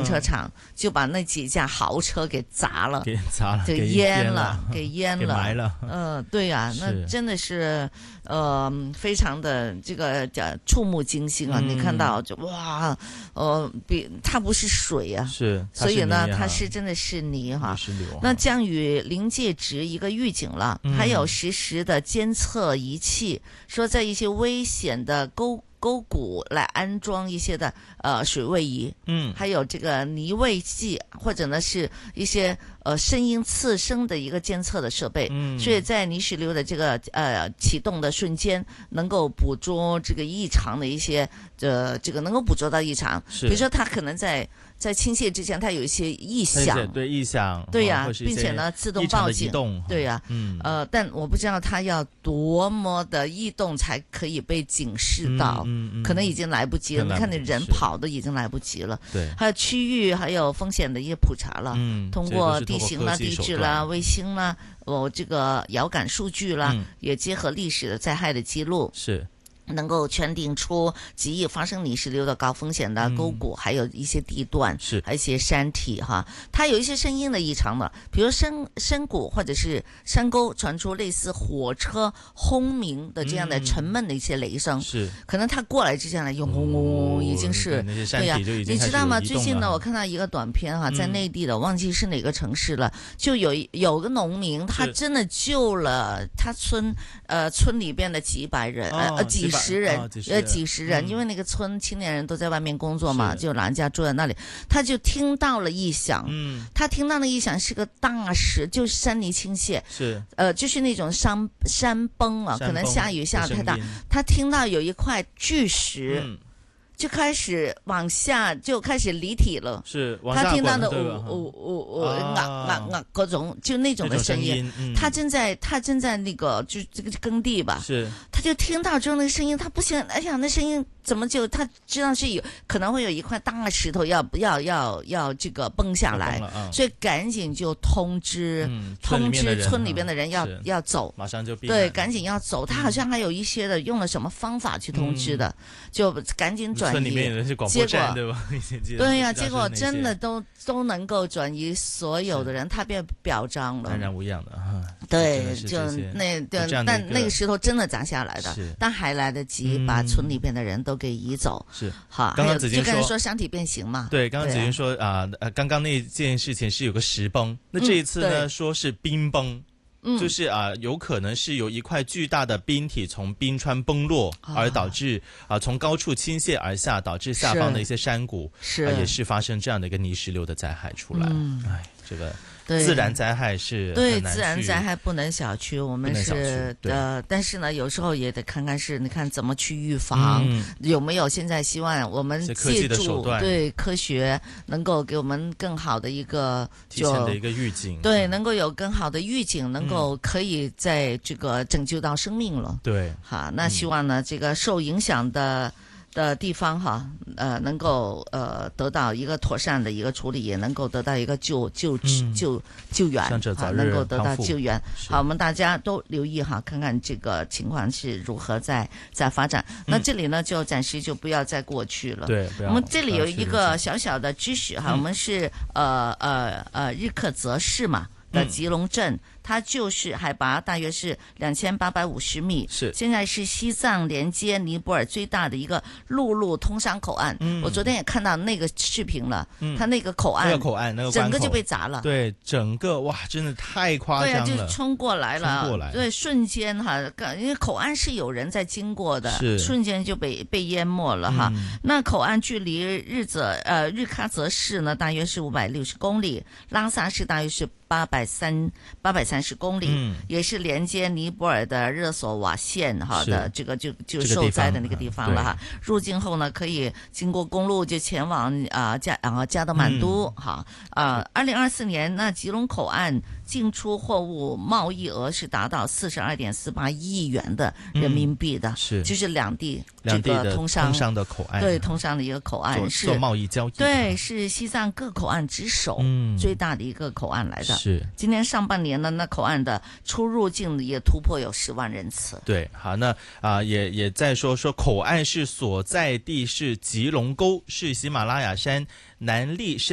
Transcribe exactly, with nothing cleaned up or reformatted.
车场，就把那几架豪车给砸了， 给砸了， 就淹了，给淹了， 给埋了。 嗯、呃，对呀、啊，那真的是呃非常的这个叫触目惊心啊！嗯、你看到就哇，呃，比它不是水啊， 是， 所以呢，它是真的是泥哈。那降雨临界值一个预警了，嗯、还有实时的监测仪器，说在一些危险的沟。沟谷来安装一些的呃水位仪，嗯，还有这个泥位计，或者呢是一些呃声音次声的一个监测的设备，嗯，所以在泥石流的这个呃启动的瞬间，能够捕捉这个异常的一些呃这个能够捕捉到异常，比如说它可能在。在倾泻之前，它有一些异响， 对异响， 对呀、啊，并且呢自动报警，对呀、啊，嗯，呃，但我不知道它要多么的异动才可以被警示到，嗯嗯嗯、可能已经来不及了。你看那人跑的已经来不及了， 对， 还有区域还有风险的一些普查了，嗯，通过地形啦、地质啦、卫星啦，哦，这个遥感数据啦，嗯、也结合历史的灾害的记录， 是。 能够圈定出极易发生泥石流的高风险的沟谷，嗯、还有一些地段， 是还有一些山体哈，它有一些声音的异常的，比如深深谷或者是山沟传出类似火车轰鸣的这样的沉闷的一些雷声， 是、嗯、 可能它过来之前呢，轰轰轰，已经是、 哦、对呀、啊，你知道吗？最近呢， 了我看到一个短片哈，在内地的，嗯、忘记是哪个城市了，就有有个农民，他真的救了他村呃村里边的几百人，哦、呃几。十人， 哦、 呃，几十人、嗯，因为那个村青年人都在外面工作嘛，就老人家住在那里，他就听到了异响，嗯，他听到的异响是个大石，就是山泥倾泻， 是， 呃，就是那种山山崩啊，可能下雨下得太大，他听到有一块巨石。嗯，就开始往下，就开始离体了。 是， 他听到的呜呜呜呜啊啊啊各种就那种的声音。嗯、他正在他正在那个就这个耕地吧。 是。 他就听到之后那个声音，他不行，哎呀，那声音怎么就他知道是有可能会有一块大石头要要要要这个崩下来， 嗯、 所以赶紧就通知、嗯、通知村里边的人要、嗯、要走， 马上就避对，赶紧要走。他好像还有一些的用了什么方法去通知的，嗯、就赶紧转移。 村里面有的是广播站，对吧？ 对呀、啊，结果真的都都能够转移所有的人，他变表彰了， 安然无恙的哈。 对，就那对，但那个石头真的砸下来的，但还来得及把村里边的人都给移走。 是， 好， 刚刚子君说，就跟说山体变形嘛。 对，刚刚子君说啊，呃，刚刚那件事情是有个石崩，那这一次呢，说是冰崩。嗯、就是啊、呃，有可能是由一块巨大的冰体从冰川崩落而导致啊、呃，从高处倾泻而下，导致下方的一些山谷是、呃、也是发生这样的一个泥石流的灾害出来。嗯，哎，这个自然灾害是对自然灾害不能小觑，我们是呃，但是呢，有时候也得看看是，你看怎么去预防，嗯、有没有现在希望我们借助对科学能够给我们更好的一个提前的一个预警， 对，能够有更好的预警，能够可以在这个拯救到生命了。 对， 好，那希望呢，嗯、这个受影响的。的地方哈，呃，能够呃得到一个妥善的一个处理，也能够得到一个救救治、嗯、救救援， 啊， 能够得到救援。好，我们大家都留意哈，看看这个情况是如何在在发展。嗯、那这里呢，就暂时就不要再过去了。 对， 我们这里有一个小小的知识哈，嗯、我们是呃呃呃日喀则市嘛的吉隆镇。嗯，它就是海拔大约是两千八百五十米， 是现在是西藏连接尼泊尔最大的一个陆路通商口岸。嗯，我昨天也看到那个视频了，嗯，它那个口岸， 那个口岸，那个整个就被砸了。 对，整个哇，真的太夸张了。 对啊，就冲过来了， 冲过来， 对，瞬间哈，因为口岸是有人在经过的， 是瞬间就被被淹没了哈。嗯、那口岸距离日则呃日喀则市呢，大约是五百六十公里，拉萨市大约是八百三八百三十公里，嗯，也是连接尼泊尔的热索瓦县哈的这个就就受灾的那个地方了哈。这个、入境后呢，可以经过公路就前往啊加啊加德满都哈啊。二零二四年那吉隆口岸进出货物贸易额是达到四十二点四八亿元的人民币的，嗯、 是就是两地这个通商通商的口岸， 对通商的一个口岸是做贸易交易， 对，是西藏各口岸之首，嗯，最大的一个口岸来的。 是今年上半年呢，那口岸的出入境也突破有十万人次。 对，好，那啊、呃、也也在说说口岸是所在地是吉隆沟，是喜马拉雅山南麓